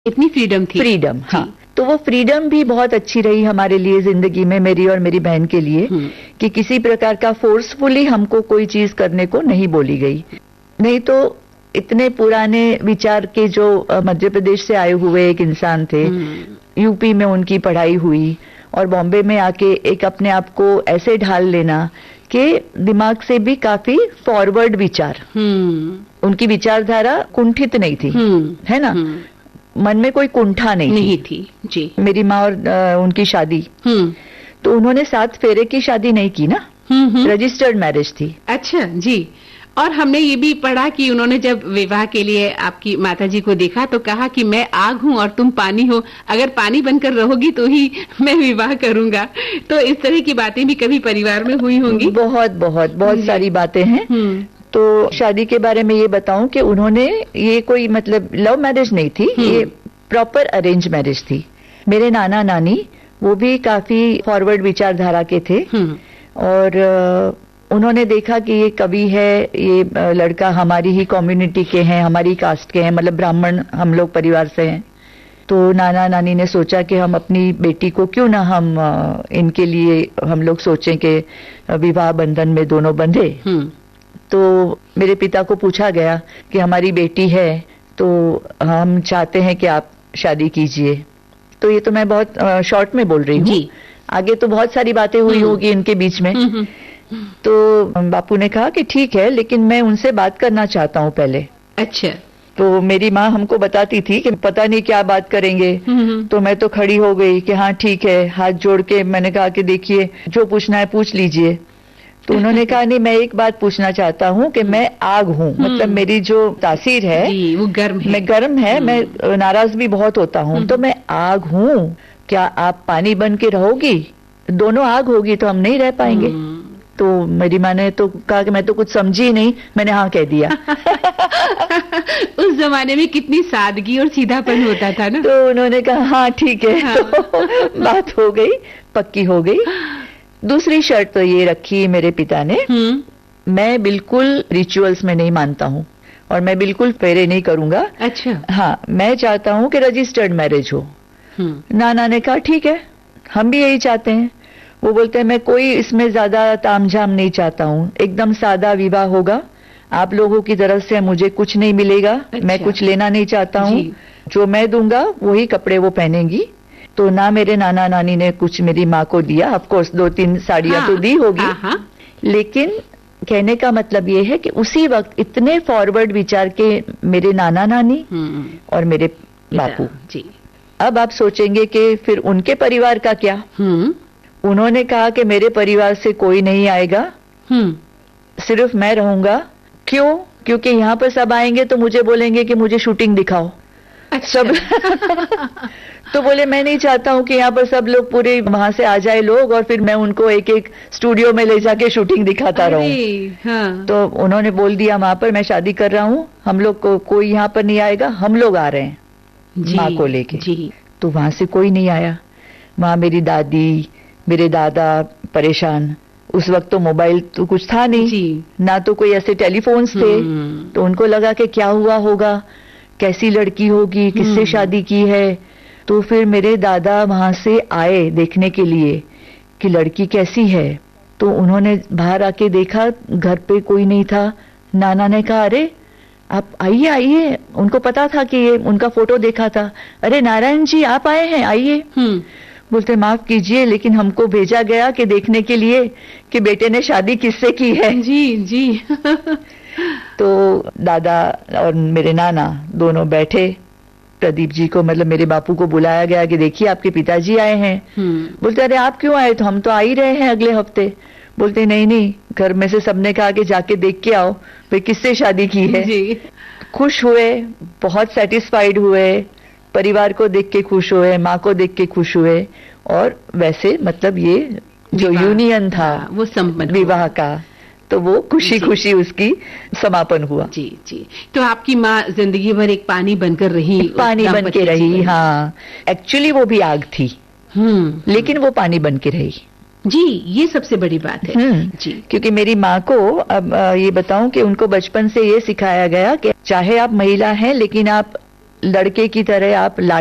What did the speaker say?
इतनी फ्रीडम थी। फ्रीडम, हाँ। तो वो फ्रीडम भी बहुत अच्छी रही हमारे लिए जिंदगी में, मेरी और मेरी बहन के लिए, कि किसी प्रकार का फोर्सफुली हमको कोई चीज करने को नहीं बोली गई। नहीं तो इतने पुराने विचार के जो मध्य प्रदेश से आए हुए एक इंसान थे, यूपी में उनकी पढ़ाई हुई और बॉम्बे में आके एक अपने आप को ऐसे ढाल लेना कि दिमाग से भी काफी फॉरवर्ड विचार, उनकी विचारधारा कुंठित नहीं थी, है ना, मन में कोई कुंठा नहीं थी। जी। मेरी माँ और उनकी शादी, तो उन्होंने 7 फेरे की शादी नहीं की ना, रजिस्टर्ड मैरिज थी। अच्छा जी। और हमने ये भी पढ़ा कि उन्होंने जब विवाह के लिए आपकी माताजी को देखा तो कहा कि मैं आग हूँ और तुम पानी हो, अगर पानी बनकर रहोगी तो ही मैं विवाह करूंगा। तो इस तरह की बातें भी कभी परिवार में हुई होंगी? बहुत सारी बातें हैं। तो शादी के बारे में ये बताऊं कि उन्होंने, ये कोई मतलब लव मैरिज नहीं थी, ये प्रॉपर अरेंज मैरिज थी। मेरे नाना नानी वो भी काफी फॉरवर्ड विचारधारा के थे और उन्होंने देखा कि ये कवि है, ये लड़का हमारी ही कम्युनिटी के हैं, हमारी कास्ट के हैं, मतलब ब्राह्मण हम लोग परिवार से हैं। तो नाना नानी ने सोचा कि हम अपनी बेटी को क्यों ना हम इनके लिए हम लोग सोचें कि विवाह बंधन में दोनों बंधे। तो मेरे पिता को पूछा गया कि हमारी बेटी है तो हम चाहते हैं कि आप शादी कीजिए। तो ये तो मैं बहुत शॉर्ट में बोल रही हूँ, आगे तो बहुत सारी बातें हुई होगी इनके बीच में। तो बापू ने कहा कि ठीक है, लेकिन मैं उनसे बात करना चाहता हूँ पहले। अच्छा। तो मेरी माँ हमको बताती थी कि पता नहीं क्या बात करेंगे। तो मैं तो खड़ी हो गई कि हाँ ठीक है, हाथ जोड़ के मैंने कहा कि देखिए जो पूछना है पूछ लीजिए। तो उन्होंने कहा नहीं, मैं एक बात पूछना चाहता हूँ कि मैं आग हूँ, मतलब मेरी जो तासीर है वो गर्म है, मैं गर्म है, मैं नाराज भी बहुत होता हूँ, तो मैं आग हूँ, क्या आप पानी बन के रहोगी? दोनों आग होगी तो हम नहीं रह पाएंगे। तो मेरी माँ ने तो कहा कि मैं तो कुछ समझी नहीं, मैंने हाँ कह दिया। उस जमाने में कितनी सादगी और सीधापन होता था ना। तो उन्होंने कहा हाँ ठीक है। हाँ। तो बात हो गई, पक्की हो गई। दूसरी शर्त तो ये रखी मेरे पिता ने, मैं बिल्कुल रिचुअल्स में नहीं मानता हूँ और मैं बिल्कुल फेरे नहीं करूंगा। अच्छा। हाँ, मैं चाहता हूँ कि रजिस्टर्ड मैरिज हो। नाना ने कहा ठीक है, हम भी यही चाहते हैं। वो बोलते हैं मैं कोई इसमें ज्यादा तामझाम नहीं चाहता हूँ, एकदम सादा विवाह होगा, आप लोगों की तरफ से मुझे कुछ नहीं मिलेगा। अच्छा। मैं कुछ लेना नहीं चाहता हूँ, जो मैं दूंगा वही कपड़े वो पहनेंगी। तो ना मेरे नाना नानी ने कुछ मेरी माँ को दिया, ऑफ कोर्स 2-3 साड़ियां तो दी होगी, लेकिन कहने का मतलब ये है कि उसी वक्त इतने फॉरवर्ड विचार के मेरे नाना नानी और मेरे बापू। अब आप सोचेंगे कि फिर उनके परिवार का क्या? उन्होंने कहा कि मेरे परिवार से कोई नहीं आएगा, सिर्फ मैं रहूंगा। क्यों? क्योंकि यहाँ पर सब आएंगे तो मुझे बोलेंगे कि मुझे शूटिंग दिखाओ। अच्छा। सब तो बोले मैं नहीं चाहता हूँ कि यहाँ पर सब लोग पूरे वहां से आ जाए लोग और फिर मैं उनको एक एक स्टूडियो में ले जाके शूटिंग दिखाता रहूं। हाँ। तो उन्होंने बोल दिया वहां पर मैं शादी कर रहा हूँ, हम लोग को कोई यहाँ पर नहीं आएगा, हम लोग आ रहे हैं माँ को लेके। तो वहां से कोई नहीं आया। वहां मेरी दादी मेरे दादा परेशान। उस वक्त तो मोबाइल तो कुछ था नहीं, ना तो कोई ऐसे टेलीफोन्स थे। तो उनको लगा कि क्या हुआ होगा, कैसी लड़की होगी, किससे शादी की है। तो फिर मेरे दादा वहां से आए देखने के लिए कि लड़की कैसी है। तो उन्होंने बाहर आके देखा, घर पे कोई नहीं था। नाना ने कहा अरे आप आइए आइए, उनको पता था कि ये उनका फोटो देखा था। अरे नारायण जी आप आए हैं, आइए। बोलते माफ कीजिए लेकिन हमको भेजा गया कि देखने के लिए कि बेटे ने शादी किससे की है। जी। तो दादा और मेरे नाना दोनों बैठे, प्रदीप जी को मतलब मेरे बापू को बुलाया गया कि देखिए आपके पिताजी आए हैं। बोलते अरे आप क्यों आए? तो हम तो आ ही रहे हैं अगले हफ्ते। बोलते नहीं, घर में से सबने कहा कि जाके देख के आओ भाई किससे शादी की है। खुश हुए, बहुत सेटिस्फाइड हुए, परिवार को देख के खुश हुए, माँ को देख के खुश हुए और वैसे मतलब ये जो यूनियन था वो संपन्न विवाह का, तो वो खुशी खुशी उसकी समापन हुआ। जी। तो आपकी माँ जिंदगी भर एक पानी बनकर रही, पानी बन के रही। हाँ, एक्चुअली वो भी आग थी, लेकिन वो पानी बन के रही। जी, ये सबसे बड़ी बात है। जी, क्योंकि मेरी माँ को अब ये बताऊं कि उनको बचपन से ये सिखाया गया कि चाहे आप महिला हैं लेकिन आप लड़के की तरह आप